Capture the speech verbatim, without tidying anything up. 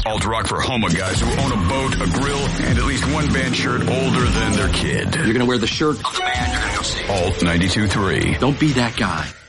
Alt rock for homo guys who own a boat, a grill, and at least one band shirt older than their kid. You're going to wear the shirt of the band you're going to go see. Alt ninety-two point three. Don't be that guy.